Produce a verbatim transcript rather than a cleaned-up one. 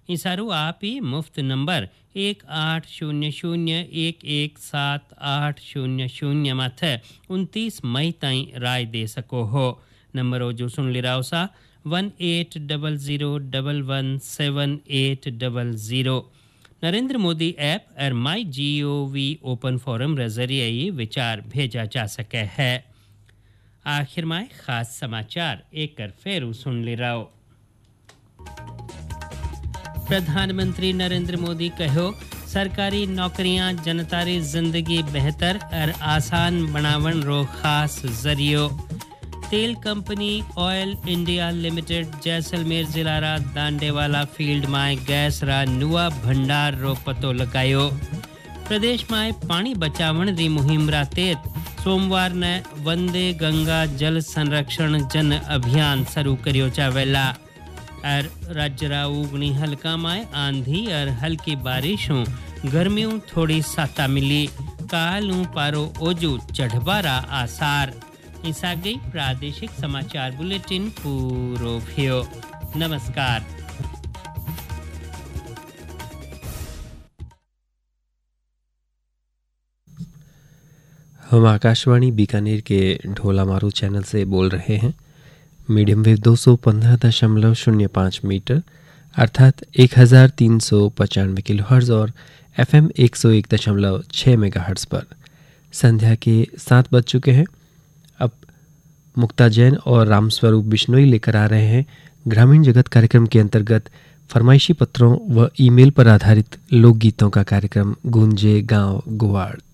इसारू आप ही मुफ्त नंबर एक आठ शून्य शून्य एक एक सात आठ शून्य शून्य माथे उनतीस मई ताईं राय दे सको हो। नंबरों जो सुन ले रहा सा one eight double zero double one seven eight double zero. Narendra Modi app और माई जी ओ वी ओपन फोरम के जरिए ही विचार भेजा जा सके है। आखिर में खास समाचार एक कर फेरू सुन ले रहा हो। प्रधानमंत्री नरेंद्र मोदी कहो सरकारी नौकरियां जनतारी जिंदगी बेहतर और आसान बनावन रो खास जरियो। तेल company oil India limited Jaisalmer जिला रा दांडेवाला फील्ड में गैस रा नुआ भंडार रो पतो लगायो। प्रदेश में पानी बचावन री मुहिम रा तेत सोमवार ने वंदे गंगा जल संरक्षण जन अभियान शुरू करियो चावेला। और राज्य रा उगनी हल्का में आंधी और हल्की बारिशों गर्मियों थोड़ी साता मिली। कालू पारो ओजू चढ़बारा आसार। इस आ गई प्रादेशिक समाचार बुलेटिन पूरो भयो। नमस्कार। हम आकाशवाणी बीकानेर के ढोला मारू चैनल से बोल रहे हैं। मीडियम वेव दो सौ पंद्रह दशमलव शून्य पाँच मीटर अर्थात एक हज़ार तीन सौ पचानवे किलो हर्ट्ज़ और एफएम एक सौ एक दशमलव छः मेगा हर्ट्ज़ पर संध्या के सात बज चुके हैं। अब मुक्ता जैन और रामस्वरूप बिश्नोई लेकर आ रहे हैं ग्रामीण जगत कार्यक्रम के अंतर्गत फरमाइशी पत्रों व ईमेल पर आधारित लोकगीतों का कार्यक्रम गूंजे गांव गुवाड़।